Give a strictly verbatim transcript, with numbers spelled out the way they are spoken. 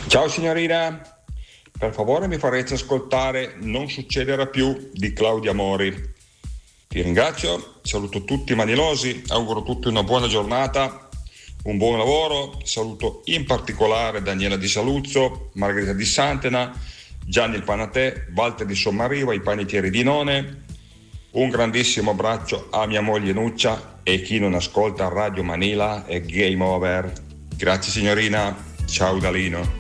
Ciao signorina, per favore mi farete ascoltare Non succederà più di Claudia Mori. Ti ringrazio, saluto tutti i manilosi, auguro a tutti una buona giornata, un buon lavoro, saluto in particolare Daniela Di Saluzzo, Margherita Di Santena, Gianni il Panatè, Walter di Sommariva, i panettieri di None. Un grandissimo abbraccio a mia moglie Nuccia e chi non ascolta Radio Manila è game over. Grazie signorina, ciao Dalino.